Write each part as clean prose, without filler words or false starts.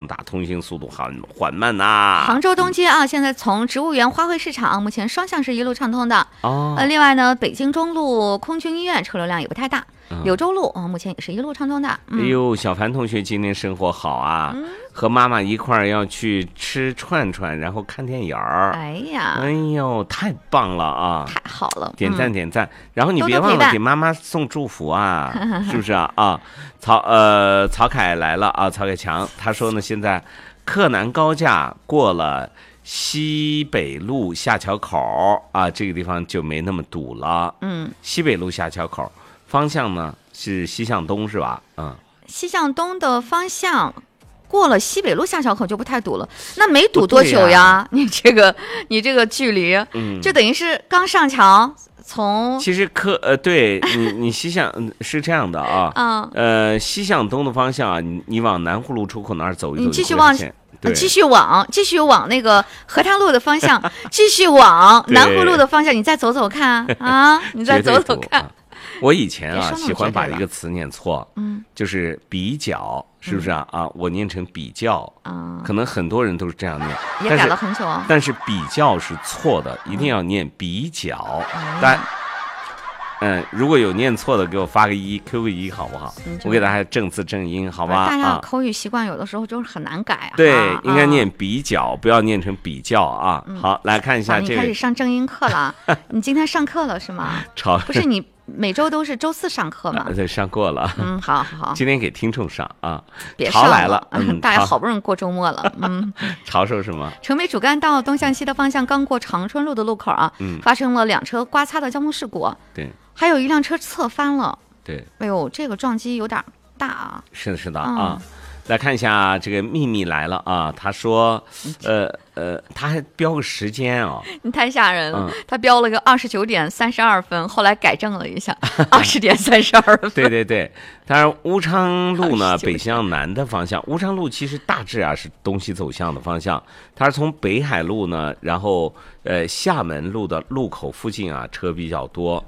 大，通行速度缓慢呐。 杭州东街啊，现在从植物园花卉市场，目前双向是一路畅通的。另外呢，北京中路空军医院车流量也不太大。柳州路目前也是一路畅通的。 哎呦，小凡同学今天生活好啊，和妈妈一块儿要去吃串串，然后看电影儿。哎呦，太棒了啊！ 太好了， 点赞点赞。然后你别忘了给妈妈送祝福啊，是不是啊？曹凯来了啊，曹凯强他说呢，现在克南高架过了西北路下桥口啊，这个地方就没那么堵了。西北路下桥口。方向呢是西向东是吧？ 西向东的方向过了西北路下桥口就不太堵了。那没堵多久呀？你这个距离，就等于是刚上桥，从其实对你西向是这样的啊，西向东的方向啊，你往南湖路出口那儿走一走， 你继续往那个河滩路的方向，继续往南湖路的方向，你再走走看啊，你再走走看。 我以前啊喜欢把一个词念错，就是比较，是不是啊？我念成比较，可能很多人都是这样念， 也改了很久啊。 但是比较是错的，一定要念比较。如果有念错的，给我发个1 ，Q 个1，好不好？我给大家正字正音，好吧？ 大家口语习惯有的时候就是很难改啊。 对，应该念比较，不要念成比较啊。好，来看一下这个。 你开始上正音课了？你今天上课了是吗？不是你。每周都是周4上课嘛？ 对，上过了。 好。 今天给听众上啊。 别上来了， 大家好不容易过周末了。 潮说什么？ 城北主干道东向西的方向，刚过长春路的路口啊，发生了2车刮擦的交通事故。 对， 还有一辆车侧翻了。 对， 哎呦，这个撞击有点大啊。 是的啊。来看一下这个秘密来了啊！他说，他还标个时间啊， 你太吓人了。他标了个29点32分，后来改正了一下，20点32分。 对，当然乌昌路呢北向南的方向，乌昌路其实大致啊是东西走向的方向，它是从北海路呢，然后厦门路的路口附近啊车比较多，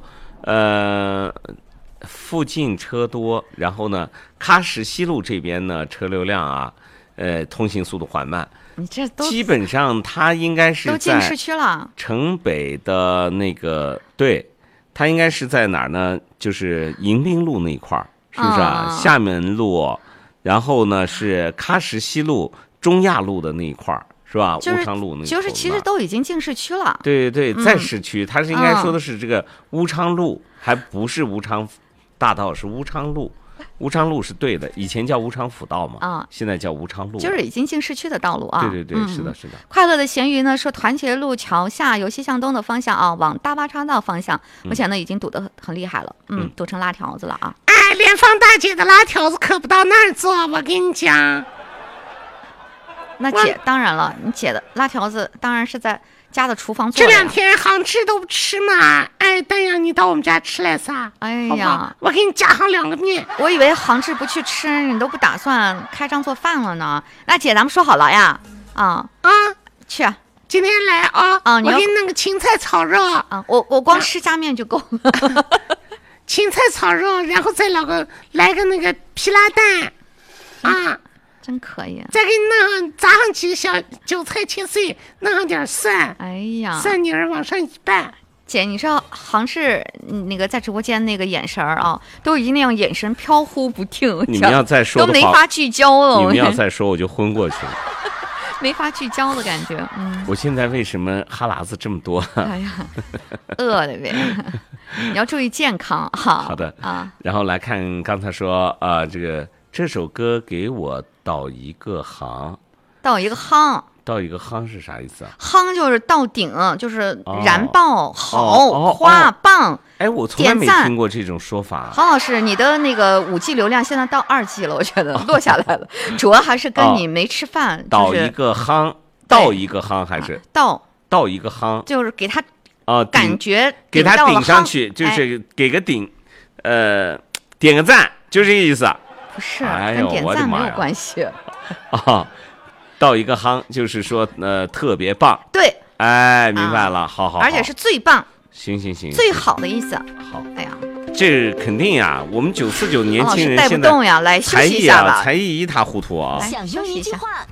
附近车多，然后呢，喀什西路这边呢车流量啊，通行速度缓慢。 你这都基本上它应该是在都进市区了。 城北的那个，对，它应该是在哪儿呢？就是迎宾路那一块儿，是不是啊？厦门路，然后呢是喀什西路、中亚路的那一块儿。是吧？乌昌路那就是其实都已经进市区了。 对，在市区，它是应该说的是这个乌昌路，还不是乌昌大道，是乌昌路。乌昌路是对的，以前叫乌昌辅道嘛，现在叫乌昌路， 就是已经进市区的道路啊。 对，是的。 快乐的咸鱼呢说，团结路桥下由西向东的方向啊，往大巴岔道方向，目前呢已经堵得很厉害了，堵成拉条子了啊。 联防大姐的拉条子可不到那儿坐，我跟你讲。 那姐当然了，你姐的拉条子当然是在家的厨房做的。这2天杭吃都不吃嘛，丹阳你到我们家吃来撒。 哎呀， 我给你加上2个面。 我以为杭志不去吃，你都不打算开张做饭了呢。那姐，咱们说好了呀，去， 今天来啊，我给你弄个芹菜炒肉啊，我光吃加面就够了。 芹菜炒肉，然后再来个那个皮拉蛋，啊。 真可以， 再给你弄上砸上几个小韭菜切碎，弄上点蒜， 哎呀， 蒜泥儿往上一拌。 姐，你知道杭志那个在直播间那个眼神啊，都已经那样眼神飘忽不定， 你们要再说都没法聚焦了。 你们要再说我就昏过去了， 没法聚焦的感觉。 我现在为什么哈喇子这么多？ 哎呀，饿的呗。你要注意健康哈。 好的啊，然后来看刚才说这首歌给我倒一个行， 倒一个夯。 倒一个夯是啥意思啊？ 夯就是到顶，就是燃爆、好、夸、棒。 哎，我从来没听过这种说法。 郝老师，你的那个5G 流量现在到2G 了，我觉得落下来了。主要还是跟你没吃饭。 倒一个夯，倒一个夯还是倒一个夯？ 就是给他感觉给他顶上去，就是给个顶，点个赞，就这个意思。 不是，跟点赞没有关系。 到一个夯就是说特别棒。 对， 哎，明白了，好， 而且是最棒。 行， 最好的意思。 好， 哎呀， 这肯定呀，我们949年轻人带不动呀，来休息一下吧。 才艺一塌糊涂啊。 来休息一下。